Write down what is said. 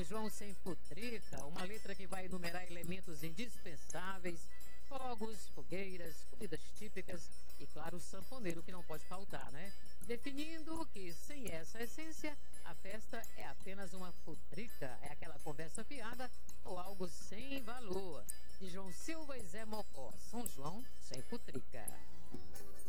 João sem futrica, uma letra que vai enumerar elementos indispensáveis, fogos, fogueiras, comidas típicas e, claro, o sanfoneiro que não pode faltar, né? Definindo que sem essa essência, a festa é apenas uma futrica, é aquela conversa fiada ou algo sem valor. De João Silva e Zé Mocó, São João sem futrica.